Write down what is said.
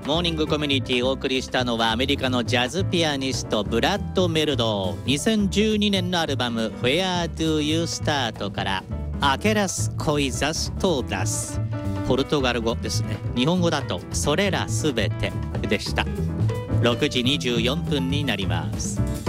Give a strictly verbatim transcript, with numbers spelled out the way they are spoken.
モーニングコミュニティをお送りしたのはアメリカのジャズピアニストブラッド・メルドー。にせんじゅうにねんのアルバム Where Do You Start からアケラス・コイザス・トーダス、ポルトガル語ですね。日本語だとそれらすべてでした。ろくじにじゅうよんぷんになります。